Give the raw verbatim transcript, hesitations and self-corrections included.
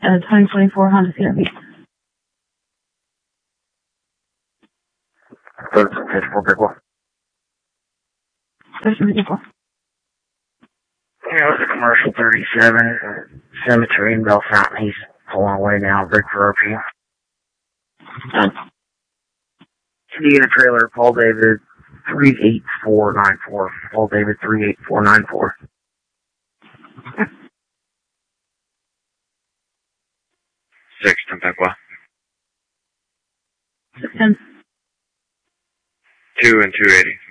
uh, twenty twenty-four Honda C R V. thirty-four Bickwell. thirty-four Bickwell. Yeah, it's a commercial thirty-seven, cemetery in Bell Fountain. He's pulling away now, big for O P. Done. Indiana trailer, Paul David, three eight four nine four. Paul David, three eight four nine four. Six, Temecula. Six ten. Two and two eighty.